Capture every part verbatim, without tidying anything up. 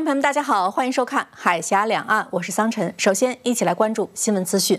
朋友们，大家好，欢迎收看《海峡两岸》，我是桑晨。首先，一起来关注新闻资讯。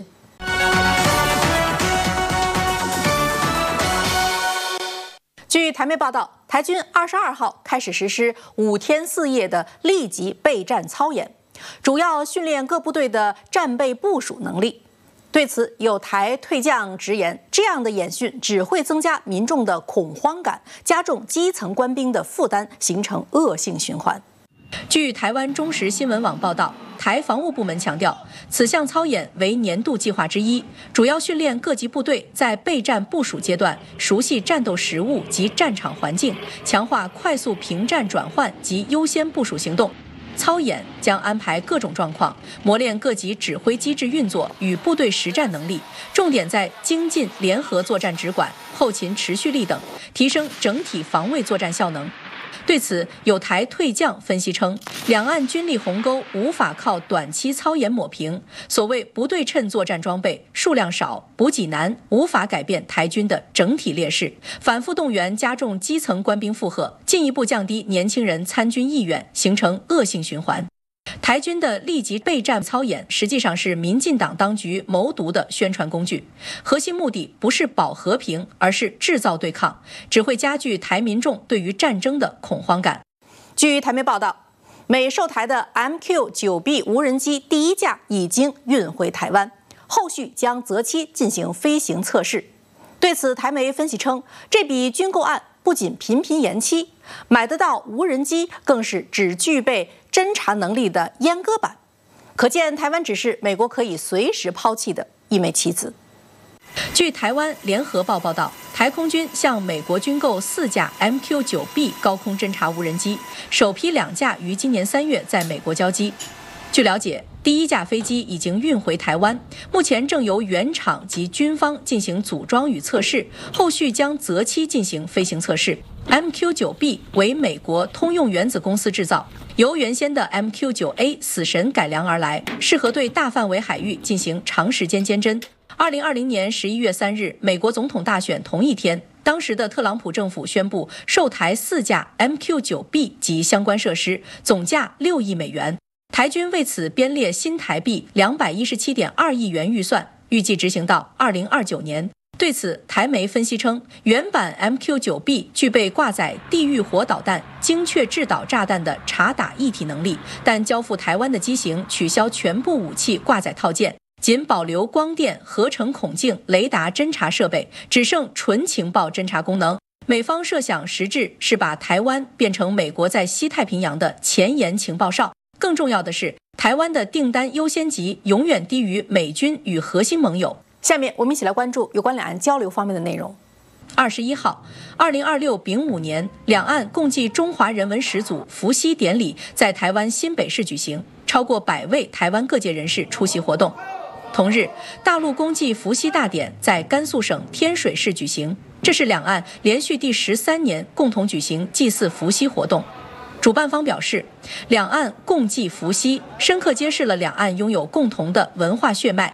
据台媒报道，台军二十二号开始实施五天四夜的立即备战操演，主要训练各部队的战备部署能力。对此，有台退将直言，这样的演训只会增加民众的恐慌感，加重基层官兵的负担，形成恶性循环。据台湾中时新闻网报道，台防务部门强调，此项操演为年度计划之一，主要训练各级部队在备战部署阶段熟悉战斗实务及战场环境，强化快速平战转换及优先部署行动。操演将安排各种状况，磨练各级指挥机制运作与部队实战能力，重点在精进联合作战指管、后勤持续力等，提升整体防卫作战效能。对此，有台退将分析称，两岸军力鸿沟无法靠短期操演抹平，所谓不对称作战装备数量少、补给难，无法改变台军的整体劣势，反复动员加重基层官兵负荷，进一步降低年轻人参军意愿，形成恶性循环。台军的立即备战操演实际上是民进党当局谋独的宣传工具，核心目的不是保和平，而是制造对抗，只会加剧台民众对于战争的恐慌感。据台媒报道，美售台的 M Q 九 B 无人机第一架已经运回台湾，后续将择期进行飞行测试。对此，台媒分析称，这笔军购案不仅频频延期，买得到无人机更是只具备侦察能力的阉割版，可见台湾只是美国可以随时抛弃的一枚棋子。据台湾联合报报道，台空军向美国军购四架 M Q 九 B 高空侦察无人机，首批两架于今年三月在美国交机。据了解，第一架飞机已经运回台湾，目前正由原厂及军方进行组装与测试，后续将择期进行飞行测试。M Q 九 B 为美国通用原子公司制造，由原先的 M Q 九 A 死神改良而来，适合对大范围海域进行长时间监侦。二零二零年十一月三日，美国总统大选同一天，当时的特朗普政府宣布售台四架 M Q 九 B 及相关设施，总价六亿美元。台军为此编列新台币两百一十七点二亿元预算，预计执行到二零二九年。对此，台媒分析称，原版 M Q 九 B 具备挂载地狱火导弹、精确制导炸弹的察打一体能力，但交付台湾的机型取消全部武器挂载套件，仅保留光电、合成孔径、雷达侦察设备，只剩纯情报侦察功能。美方设想实质是把台湾变成美国在西太平洋的前沿情报哨。更重要的是，台湾的订单优先级永远低于美军与核心盟友。下面我们一起来关注有关两岸交流方面的内容。二十一号，二零二六丙午年，两岸共计中华人文始祖伏羲典礼在台湾新北市举行，超过百位台湾各界人士出席活动。同日，大陆公祭伏羲大典在甘肃省天水市举行，这是两岸连续第十三年共同举行祭祀伏羲活动。主办方表示，两岸共祭伏羲，深刻揭示了两岸拥有共同的文化血脉。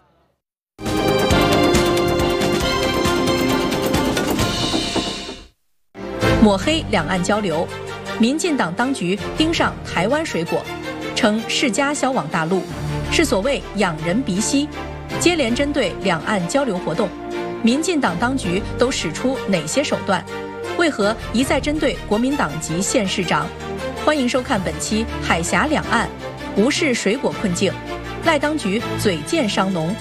抹黑两岸交流，民进党当局盯上台湾水果，称世家销往大陆，是所谓养人鼻息。接连针对两岸交流活动，民进党当局都使出哪些手段？为何一再针对国民党籍县市长？欢迎收看本期《海峡两岸》，无视水果困境，赖当局嘴贱伤农。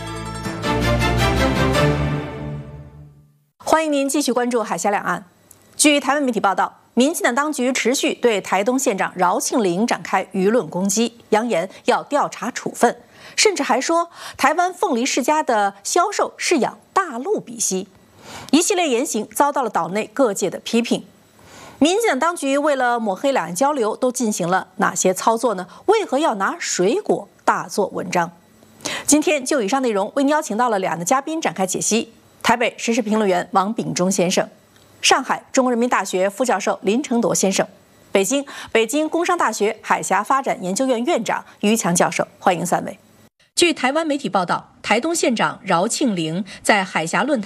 欢迎您继续关注《海峡两岸》。据台湾媒体报道，民进党当局持续对台东县长饶庆铃展开舆论攻击，扬言要调查处分，甚至还说台湾凤梨世家的销售是养大陆鼻息。一系列言行遭到了岛内各界的批评。民进党当局为了抹黑两岸交流，都进行了哪些操作呢？为何要拿水果大做文章？今天就以上内容为您邀请到了两岸的嘉宾展开解析。台北时事评论员王炳忠先生，上海中国人民大学副教授林承铎先生，北京北京工商大学海峡发展研究院院长于强教授，欢迎三位。据台湾媒体报道，台东县长饶庆铃在海峡论坛